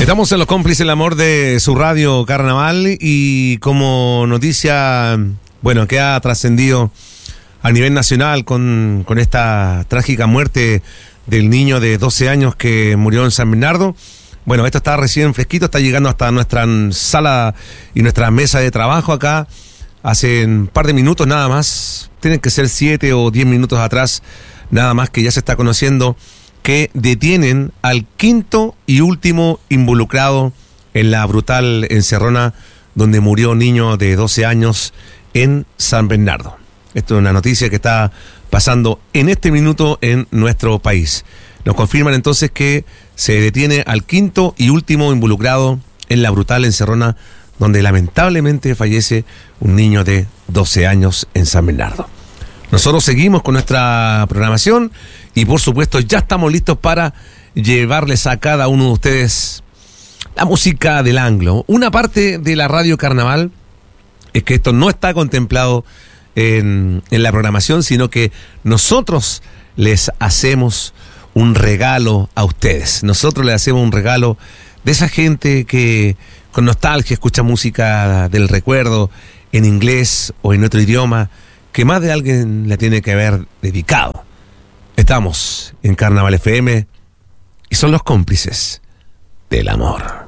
Estamos en Los Cómplices del Amor de su radio Carnaval y como noticia, bueno, que ha trascendido a nivel nacional con esta trágica muerte del niño de 12 años que murió en San Bernardo. Bueno, esto está recién fresquito, está llegando hasta nuestra sala y nuestra mesa de trabajo acá. Hace un par de minutos nada más, tienen que ser 7 o 10 minutos atrás, nada más que ya se está conociendo que detienen al quinto y último involucrado en la brutal encerrona donde murió un niño de 12 años en San Bernardo. Esto es una noticia que está pasando en este minuto en nuestro país. Nos confirman entonces que se detiene al quinto y último involucrado en la brutal encerrona donde lamentablemente fallece un niño de 12 años en San Bernardo. Nosotros seguimos con nuestra programación y por supuesto ya estamos listos para llevarles a cada uno de ustedes la música del anglo. Una parte de la radio Carnaval es que esto no está contemplado en la programación, sino que nosotros les hacemos un regalo a ustedes. Nosotros les hacemos un regalo de esa gente que con nostalgia escucha música del recuerdo en inglés o en otro idioma que más de alguien la tiene que haber dedicado. Estamos en Carnaval FM y son los cómplices del amor.